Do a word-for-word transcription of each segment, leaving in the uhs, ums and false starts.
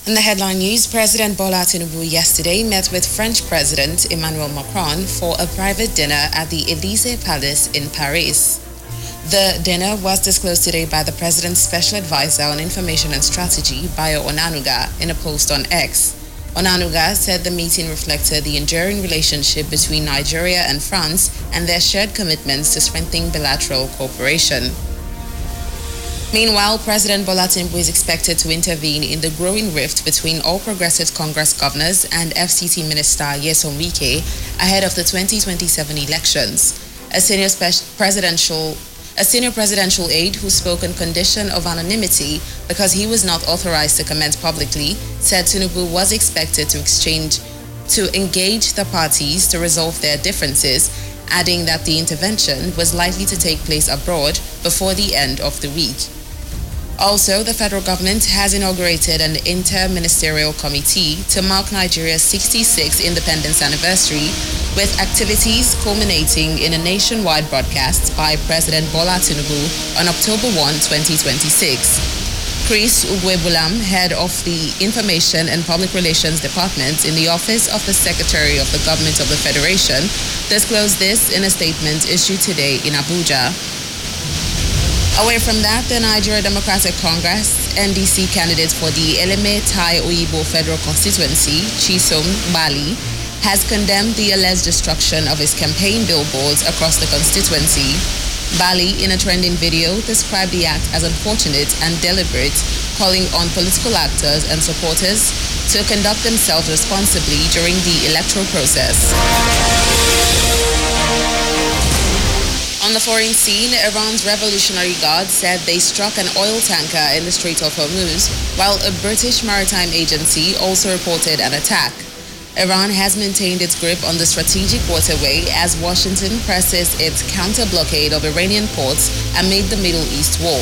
In the headline news, President Bola Tinubu yesterday met with French President Emmanuel Macron for a private dinner at the Élysée Palace in Paris. The dinner was disclosed today by the President's Special Advisor on Information and Strategy, Bayo Onanuga, in a post on X. Onanuga said the meeting reflected the enduring relationship between Nigeria and France and their shared commitments to strengthening bilateral cooperation. Meanwhile, President Bola Tinubu is expected to intervene in the growing rift between All Progressives Congress governors and F C T Minister Nyesom Wike ahead of the twenty twenty-seven elections. A senior presidential A senior presidential aide who spoke on condition of anonymity because he was not authorized to comment publicly said Tinubu was expected to exchange to engage the parties to resolve their differences, adding that the intervention was likely to take place abroad before the end of the week. Also, the federal government has inaugurated an inter-ministerial committee to mark Nigeria's sixty-sixth independence anniversary, with activities culminating in a nationwide broadcast by President Bola Tinubu on October first, twenty twenty-six. Chris Ugwebulam, head of the Information and Public Relations Department in the Office of the Secretary of the Government of the Federation, disclosed this in a statement issued today in Abuja. Away from that, the Nigeria Democratic Congress N D C candidate for the Eleme Tai Oyibo Federal Constituency, Chisom Bali, has condemned the alleged destruction of his campaign billboards across the constituency. Bali, in a trending video, described the act as unfortunate and deliberate, calling on political actors and supporters to conduct themselves responsibly during the electoral process. On the foreign scene, Iran's Revolutionary Guard said they struck an oil tanker in the Strait of Hormuz, while a British maritime agency also reported an attack. Iran has maintained its grip on the strategic waterway as Washington presses its counter-blockade of Iranian ports amid the Middle East war.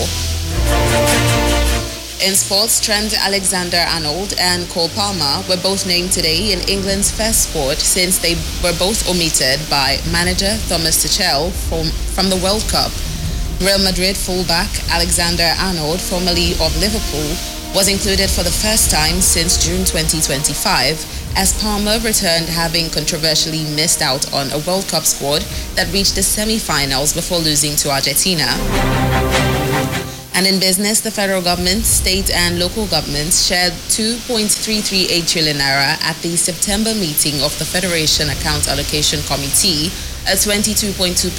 In sports, Trent Alexander-Arnold and Cole Palmer were both named today in England's first squad since they were both omitted by manager Thomas Tuchel from, from the World Cup. Real Madrid fullback Alexander-Arnold, formerly of Liverpool, was included for the first time since June twenty twenty-five, as Palmer returned having controversially missed out on a World Cup squad that reached the semi-finals before losing to Argentina. And in business, the federal government, state and local governments shared two point three three eight trillion naira at the September meeting of the Federation Account Allocation Committee, a twenty-two point two